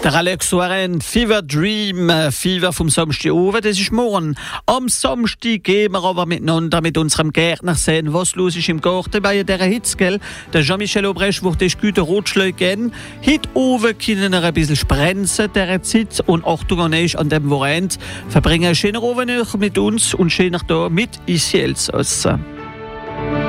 Der Alex Soaren, Fever Dream, Fever vom Samstagabend, das ist morgen. Am Samstag gehen wir aber miteinander mit unserem Gärtner sehen, was los ist im Garten bei dieser Hitze, gell? Der Jean-Michel Obrecht wird das gute Rotschläge geben. Heute oben können wir ein bisschen sprenzen, dieser Zeit. Und Achtung an euch an dem Wochenende verbringen einen schönen Abend mit uns und schöner da mit Isi Elsass.